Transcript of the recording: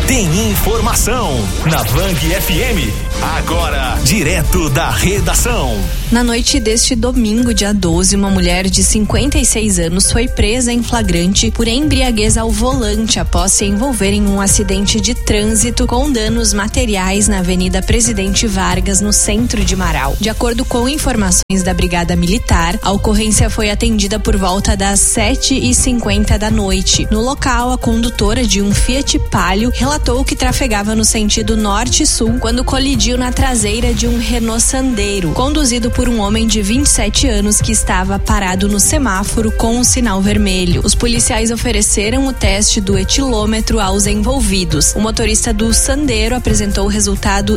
tem informação na Band FM. Agora, direto da redação. Na noite deste domingo, dia 12, uma mulher de 56 anos foi presa em flagrante por embriaguez ao volante após se envolver em um acidente de trânsito com danos materiais na Avenida Presidente Vargas, no centro de Marau. De acordo com informações da Brigada Militar, a ocorrência foi atendida por volta das 7h50 da noite. No local, a condutora de um Fiat Palio relatou que trafegava no sentido norte-sul quando colidiu na traseira de um Renault Sandero, conduzido por um homem de 27 anos que estava parado no semáforo com um sinal vermelho. Os policiais ofereceram o teste do etilômetro aos envolvidos. O motorista do Sandero apresentou o resultado